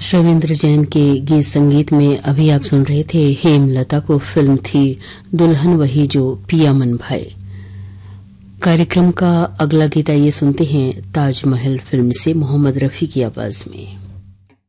रविंद्र जैन के गीत संगीत में अभी आप सुन रहे थे हेमलता को। फिल्म थी दुल्हन वही जो पिया मन भाए। कार्यक्रम का अगला गीत आइए सुनते हैं ताजमहल फिल्म से मोहम्मद रफी की आवाज में।